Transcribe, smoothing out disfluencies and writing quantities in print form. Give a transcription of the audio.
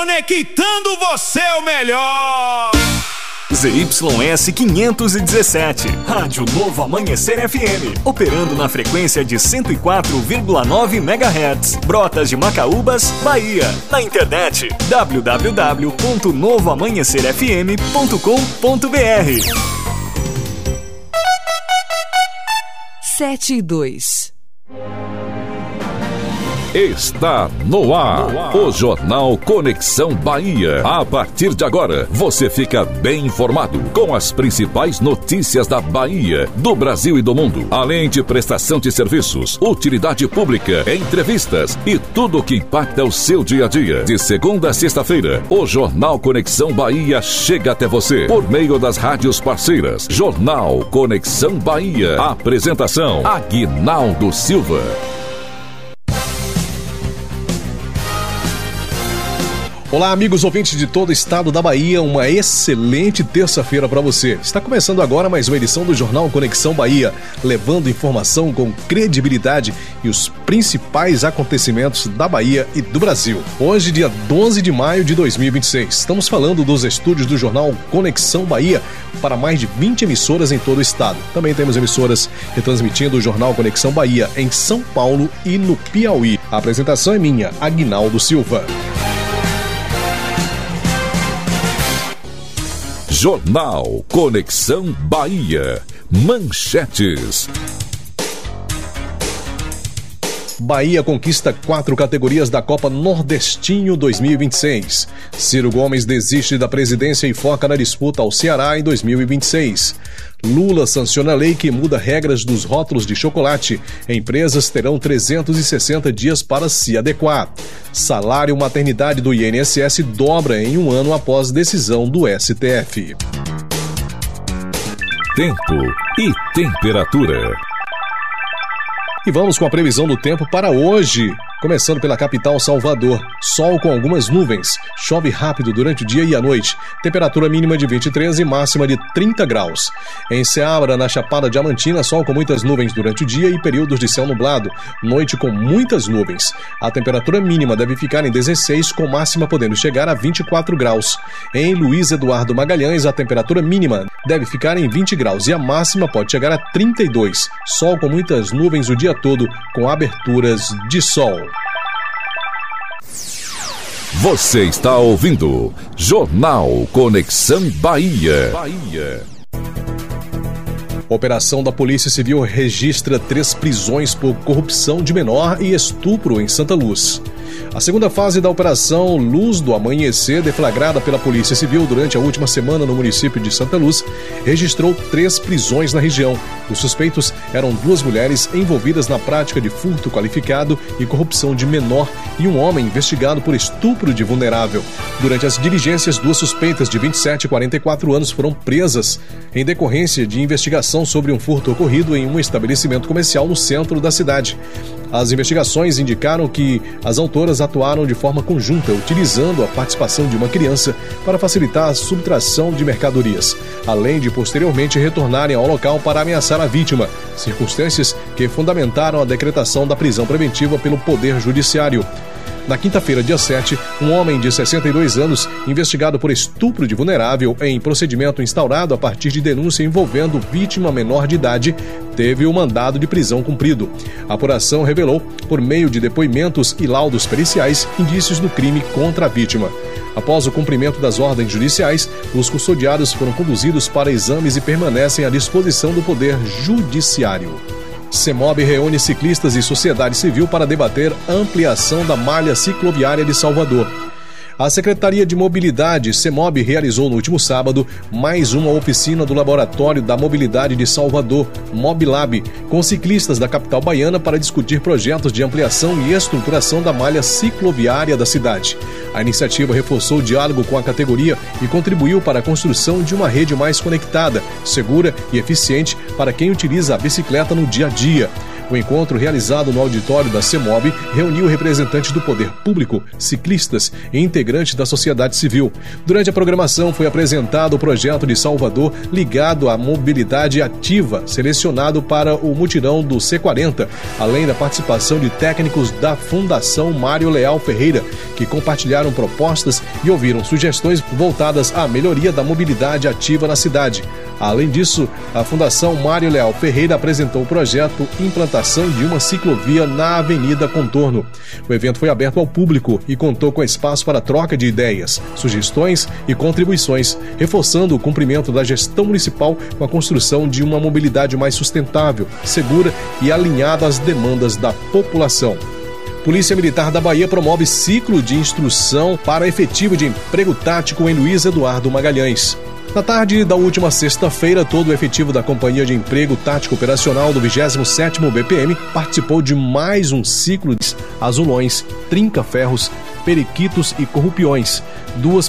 Conectando você ao melhor. ZYS 517, Rádio Novo Amanhecer FM, operando na frequência de 104,9 MHz, Brotas de Macaúbas, Bahia. Na internet, www.novoamanhecerfm.com.br. 7:02. Está no ar, o Jornal Conexão Bahia. A partir de agora, você fica bem informado com as principais notícias da Bahia, do Brasil e do mundo, além de prestação de serviços, utilidade pública, entrevistas e tudo o que impacta o seu dia a dia. De segunda a sexta-feira, o Jornal Conexão Bahia chega até você por meio das rádios parceiras. Jornal Conexão Bahia. Apresentação: Aguinaldo Silva. Olá, amigos ouvintes de todo o estado da Bahia, uma excelente terça-feira para você. Está começando agora mais uma edição do Jornal Conexão Bahia, levando informação com credibilidade e os principais acontecimentos da Bahia e do Brasil. Hoje, dia 12 de maio de 2026, estamos falando dos estúdios do Jornal Conexão Bahia para mais de 20 emissoras em todo o estado. Também temos emissoras retransmitindo o Jornal Conexão Bahia em São Paulo e no Piauí. A apresentação é minha, Aguinaldo Silva. Jornal Conexão Bahia. Manchetes. Bahia conquista 4 categorias da Copa Nordestinho 2026. Ciro Gomes desiste da presidência e foca na disputa ao Ceará em 2026. Lula sanciona a lei que muda regras dos rótulos de chocolate. Empresas terão 360 dias para se adequar. Salário maternidade do INSS dobra em um ano após decisão do STF. Tempo e temperatura. E vamos com a previsão do tempo para hoje. Começando pela capital Salvador, sol com algumas nuvens, chove rápido durante o dia e a noite, temperatura mínima de 23 e máxima de 30 graus. Em Ceabra, na Chapada Diamantina, sol com muitas nuvens durante o dia e períodos de céu nublado, noite com muitas nuvens. A temperatura mínima deve ficar em 16, com máxima podendo chegar a 24 graus. Em Luiz Eduardo Magalhães, a temperatura mínima deve ficar em 20 graus e a máxima pode chegar a 32, sol com muitas nuvens o dia todo, com aberturas de sol. Você está ouvindo Jornal Conexão Bahia. Operação da Polícia Civil registra 3 prisões por corrupção de menor e estupro em Santa Luz. A segunda fase da Operação Luz do Amanhecer, deflagrada pela Polícia Civil durante a última semana no município de Santa Luz, registrou 3 prisões na região. Os suspeitos eram 2 mulheres envolvidas na prática de furto qualificado e corrupção de menor e um homem investigado por estupro de vulnerável. Durante as diligências, 2 suspeitas de 27 e 44 anos foram presas em decorrência de investigação sobre um furto ocorrido em um estabelecimento comercial no centro da cidade. As investigações indicaram que as autoras atuaram de forma conjunta, utilizando a participação de uma criança para facilitar a subtração de mercadorias, além de posteriormente retornarem ao local para ameaçar a vítima, circunstâncias que fundamentaram a decretação da prisão preventiva pelo Poder Judiciário. Na quinta-feira, dia 7, um homem de 62 anos, investigado por estupro de vulnerável em procedimento instaurado a partir de denúncia envolvendo vítima menor de idade, teve o mandado de prisão cumprido. A apuração revelou, por meio de depoimentos e laudos periciais, indícios do crime contra a vítima. Após o cumprimento das ordens judiciais, os custodiados foram conduzidos para exames e permanecem à disposição do Poder Judiciário. CEMOB reúne ciclistas e sociedade civil para debater a ampliação da malha cicloviária de Salvador. A Secretaria de Mobilidade, CEMOB, realizou no último sábado mais uma oficina do Laboratório da Mobilidade de Salvador, MobLab, com ciclistas da capital baiana para discutir projetos de ampliação e estruturação da malha cicloviária da cidade. A iniciativa reforçou o diálogo com a categoria e contribuiu para a construção de uma rede mais conectada, segura e eficiente para quem utiliza a bicicleta no dia a dia. O encontro, realizado no auditório da CEMOB, reuniu representantes do poder público, ciclistas e integrantes da sociedade civil. Durante a programação foi apresentado o projeto de Salvador ligado à mobilidade ativa, selecionado para o mutirão do C40, além da participação de técnicos da Fundação Mário Leal Ferreira, que compartilharam propostas e ouviram sugestões voltadas à melhoria da mobilidade ativa na cidade. Além disso, a Fundação Mário Leal Ferreira apresentou o projeto Implantação de uma ciclovia na Avenida Contorno. O evento foi aberto ao público e contou com espaço para troca de ideias, sugestões e contribuições, reforçando o cumprimento da gestão municipal com a construção de uma mobilidade mais sustentável, segura e alinhada às demandas da população. Polícia Militar da Bahia promove ciclo de instrução para efetivo de emprego tático em Luiz Eduardo Magalhães. Na tarde da última sexta-feira, todo o efetivo da Companhia de Emprego Tático Operacional do 27º BPM participou de mais um ciclo de azulões, trinca-ferros, periquitos e corrupiões, 2